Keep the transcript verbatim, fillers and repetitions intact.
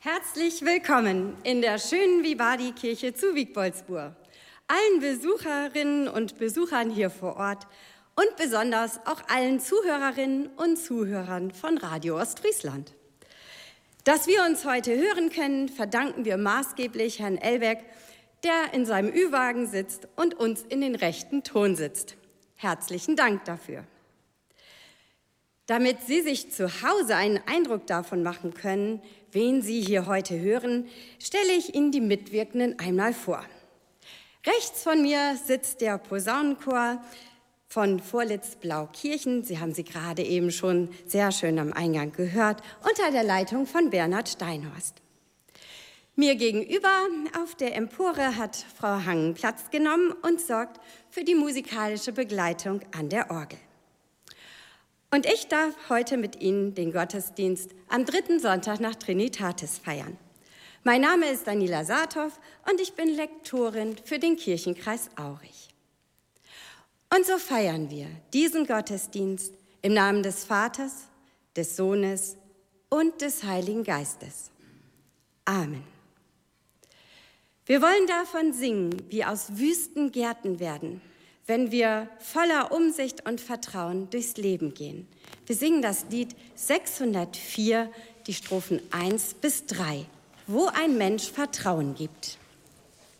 Herzlich willkommen in der schönen Vivadi-Kirche zu Wiegboldsbur, allen Besucherinnen und Besuchern hier vor Ort und besonders auch allen Zuhörerinnen und Zuhörern von Radio Ostfriesland. Dass wir uns heute hören können, verdanken wir maßgeblich Herrn Elbeck, der in seinem Ü-Wagen sitzt und uns in den rechten Ton sitzt. Herzlichen Dank dafür. Damit Sie sich zu Hause einen Eindruck davon machen können, wen Sie hier heute hören, stelle ich Ihnen die Mitwirkenden einmal vor. Rechts von mir sitzt der Posaunenchor von Vorlitz-Blaukirchen. Sie haben sie gerade eben schon sehr schön am Eingang gehört, unter der Leitung von Bernhard Steinhorst. Mir gegenüber auf der Empore hat Frau Hangen Platz genommen und sorgt für die musikalische Begleitung an der Orgel. Und ich darf heute mit Ihnen den Gottesdienst am dritten Sonntag nach Trinitatis feiern. Mein Name ist Daniela Saathoff und ich bin Lektorin für den Kirchenkreis Aurich. Und so feiern wir diesen Gottesdienst im Namen des Vaters, des Sohnes und des Heiligen Geistes. Amen. Wir wollen davon singen, wie aus Wüsten Gärten werden, wenn wir voller Umsicht und Vertrauen durchs Leben gehen. Wir singen das Lied sechshundertvier, die Strophen eins bis drei, wo ein Mensch Vertrauen gibt.